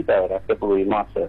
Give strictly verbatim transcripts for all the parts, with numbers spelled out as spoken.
chiquita, ¿verdad?, que pudimos hacer.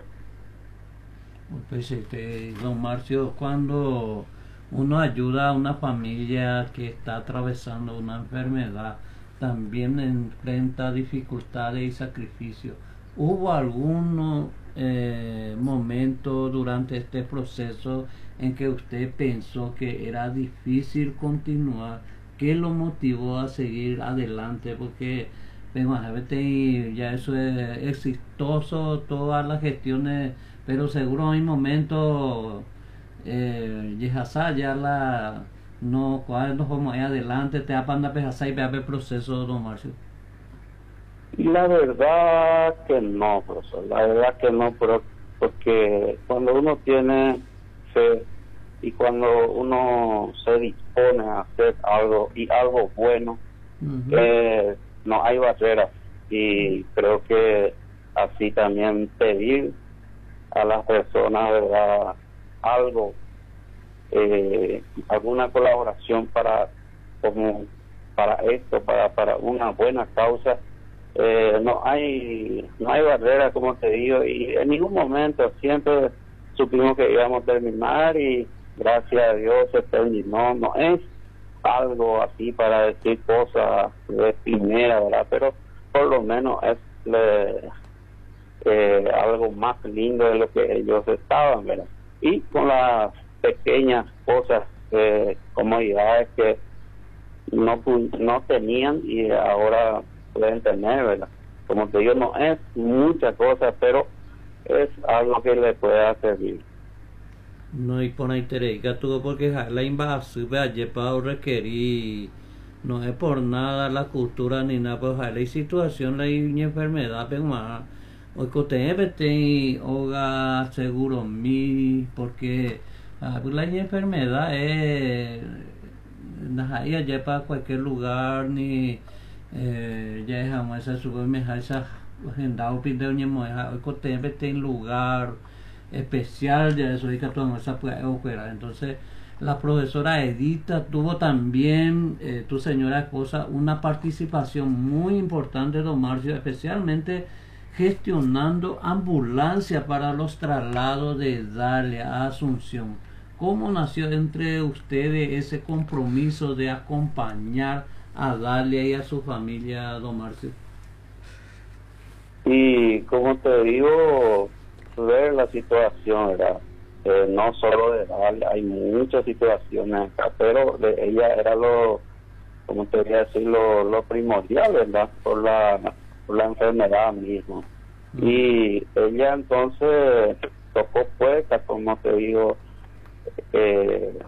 Pues este, don Marcio, cuando uno ayuda a una familia que está atravesando una enfermedad, también enfrenta dificultades y sacrificios. ¿Hubo algún eh, momento durante este proceso en que usted pensó que era difícil continuar? ¿Qué lo motivó a seguir adelante? Porque venga, ya eso es exitoso, todas las gestiones, pero seguro hay momentos, eh, yesasa, ya la no cuando como ahí adelante te apanda pejasa y ve el proceso, don Marcio. Y la verdad que no, profesor, la verdad que no, pero porque cuando uno tiene fe y cuando uno se dispone a hacer algo y algo bueno, Uh-huh. eh, no hay barreras. Y creo que así también pedir a las personas, ¿verdad?, algo, eh, alguna colaboración para como para esto, para para una buena causa, eh, no hay no hay barrera, como te digo, y en ningún momento siempre supimos que íbamos a terminar y gracias a Dios se terminó. No es algo así para decir cosas de primera, ¿verdad?, pero por lo menos es le, eh, algo más lindo de lo que ellos estaban, ¿verdad? Y con las pequeñas cosas, eh, comodidades que no no tenían y ahora pueden tener, ¿verdad? Como te digo, no es mucha cosa, pero es algo que le pueda servir. No hay por ahí tereica todo porque la invasión ayer para requerir no es por nada la cultura ni nada, pues hay situación, hay una enfermedad, pero más hoy que usted te hoga seguro mi porque ah, pues la enfermedad es ahí allá para cualquier lugar ni eh, ya dejamos esa supermercado esa agenda o pide un hoy que usted en lugar especial de eso y que todo esa fuera. Entonces la profesora Edita tuvo también, eh, tu señora esposa, una participación muy importante, don Marcio, especialmente gestionando ambulancia para los traslados de Dalia a Asunción. ¿Cómo nació entre ustedes ese compromiso de acompañar a Dalia y a su familia, don Marcio? Y como te digo, ver la situación, ¿verdad? Eh, no solo de Dalia, hay muchas situaciones acá, pero de ella era lo, como te voy a decir, lo, lo primordial, ¿verdad? Por la, por la enfermedad misma. Mm. Y ella entonces tocó puertas, como te digo, eh,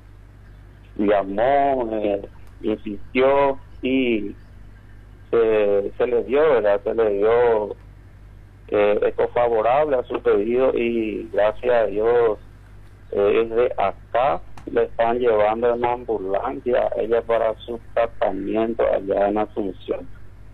llamó, eh, insistió y se, se le dio, ¿verdad? Se le dio eh, esto favorable a su pedido y gracias a Dios eh, desde acá le están llevando en ambulancia a ella para su tratamiento allá en Asunción.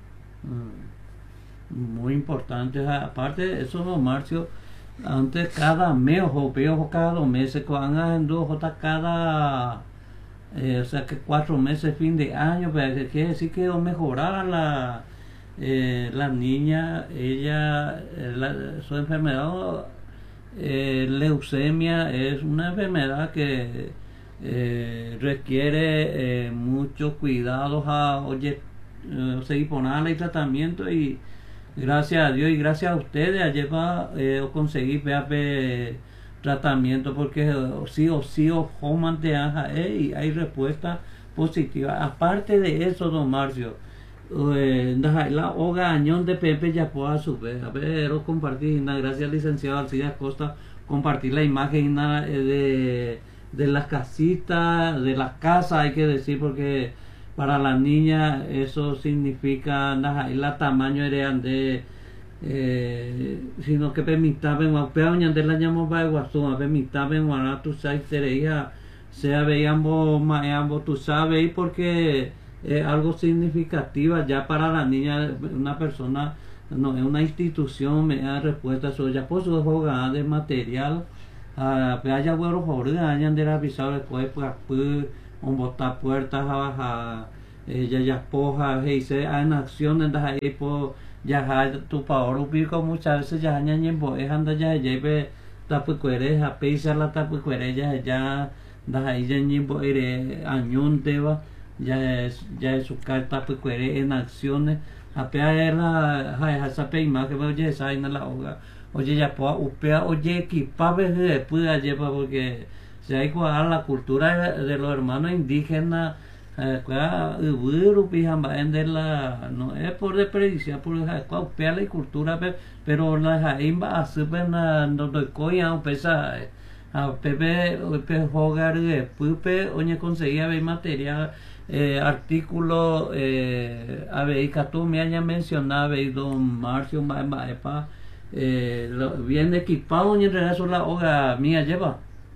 Muy importante, aparte de eso, don Marcio, antes cada mes o peor cada dos meses, cuando cada eh, o sea que cuatro meses, fin de año, pero quiere decir que mejorar la eh, la niña, ella, la, su enfermedad, eh, leucemia, es una enfermedad que eh, requiere eh, muchos cuidados a oye, eh, seguir ponerle tratamiento y gracias a Dios y gracias a ustedes ayer va eh, conseguí ver tratamiento porque sí o sí o de aja eh, y hay respuesta positiva. Aparte de eso, don Marcio, eh, la hoga añón de Pepe ya puedo a su vez a ver compartir, gracias al licenciado Alcides Costa, compartir la imagen de, de las casitas, de las casas, hay que decir, porque para la niña eso significa la tamaño de eh, sino que permitaban guapeañan de la llamo ba guasuma permitaban guana tu sabes sería sea veíamos ambos tú sabes porque es algo significativa ya para la niña, una persona no es una institución me da respuesta sobre ya por su jugada de material a haya buenos jóvenes hayan de la visado después pues un botar puertas a bajar ella ya poja dice en acciones de ahí po ya ha tu paoro pico muchas veces ya ñañen bo es anda ya lleve tapu cuere a pesa la tapu cuere ya ya da ahí ya ñimbo ere añón teba ya es ya es su carta tapu cuere en acciones apea era ha esa peima que oye esa en la hoga oye ya po upea oye equipa veces pueda llevar porque se hay que la cultura de los hermanos indígenas acá no es por desperdiciar por la cultura pero la jaimba asumen no doy coya pesa a pepe pepe hogar de pupe oñe conseguía ver material eh, artículo eh, a ver que tú me haya mencionado y don Marcio Maepa eh, bien equipado en realidad la hoga mía lleva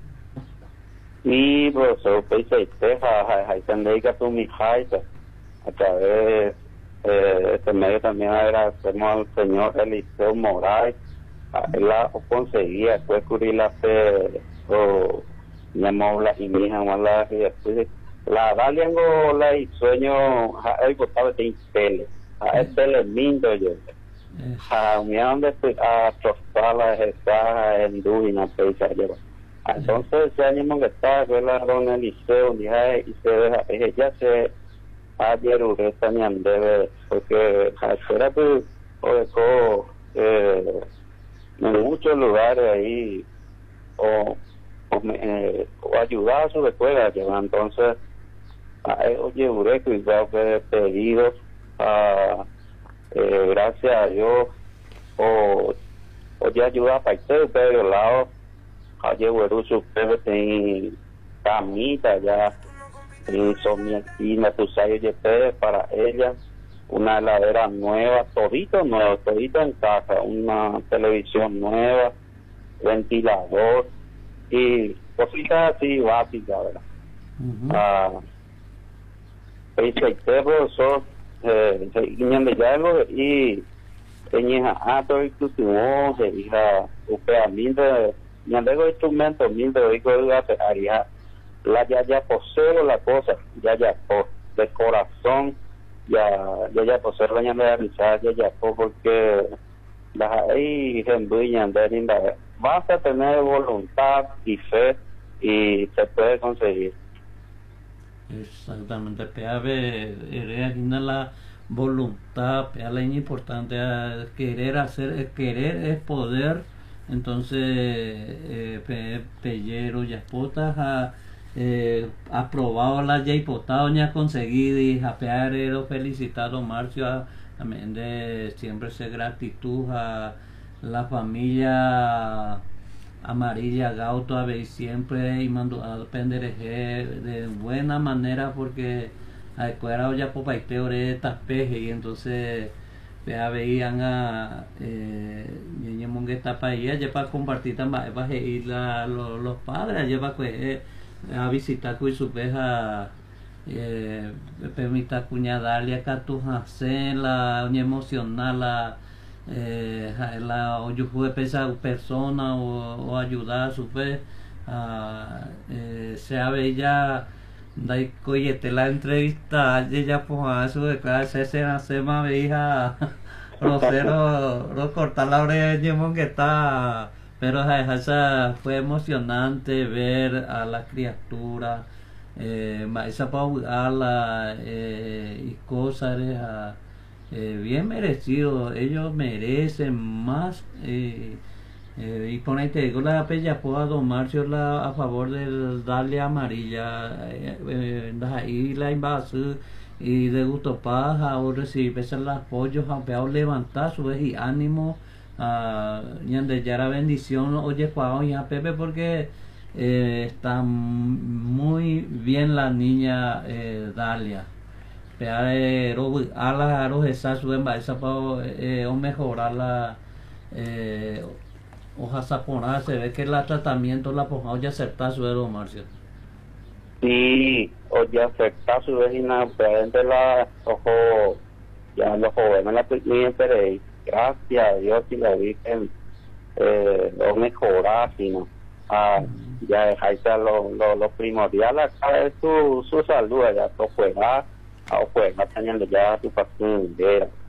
y profesor Peisa y Teja, Jaisen que tú mi Jaisa, a través de este medio también agradecemos al señor Eliseo Moraes, él la conseguía, después cubrir la fe, o llamó la y mi hija, la y después la Dalia la y sueño, el botado de Impele, a este le mindo yo, a mi donde a Trostala, está en Dúbina, Peisa lleva. Entonces ese ánimo que está que la don Eliseo y se deja ella se ayer que está ni debe porque será que o eh, en muchos lugares ahí o o, eh, o ayudar sobre pueda llevar entonces oye Ureco igual que pedido a eh, gracias a Dios o oye ayuda para usted de los lados ayer Urucho ustedes tienen camita ya en Somiatina, tu sabes para ella una heladera nueva, todito nuevo, todito en casa, una televisión nueva, ventilador y cositas así básicas, ¿verdad? Uh-huh. Ah, el profesor eh, y tenía ato y tu tuvo de hija upeamiento me alego instrumento mil de vehículos haría la ya ya poseo la cosa ya ya por de corazón ya ya ya poseo la ya me ya ya por porque las ahí en de linda vas a tener voluntad y fe y se puede conseguir. Exactamente, peave era la voluntad, peave es importante querer hacer, querer es poder. Entonces eh, pe, pellero ya potas ha eh, aprobado la ya hipotado ya conseguido y japearero felicitado Marcio a, también de siempre se gratitud a la familia amarilla Gauto a ver siempre y mando a pendereje de buena manera porque a escuela ya popa y teore estas peje y entonces ya veían a niña mongue está para ella ya para compartir también va a ir la, los, los padres ya para que a visitar con su peja eh, permita cuñadarle acá tu hacer la emocional la eh, la o yo pude pensar persona o, o ayudar a su vez a eh, sea bella dai coyete la entrevista ella pues a su de clase se hace más vieja Rosero lo cortar la oreja que está pero esa fue emocionante ver a la criatura eh, esa para la eh, y cosas a Eh, bien merecido, ellos merecen más eh, eh, y con este digo la pella puedo don Marcio la, a favor del darle amarilla eh, eh, ahí la invasión y de gusto paz ahora recibir el apoyo a levantar su vez y ánimo a uh, ya la bendición oye Juan y a Pepe porque eh, está muy bien la niña eh, Dalia peare robo a la aro esa su en esa para eh, o mejorar la eh, hoja saponada se ve que el tratamiento la ponga ya aceptar su de Marcio sí o ya aceptar su vecina de la ojo ya los jóvenes la mi interés gracias a Dios y la Virgen eh, o mejorar sino ah, ya dejarse lo, lo, lo primordial acá es su, su salud ya to juega a pues no teniendo ya tu factura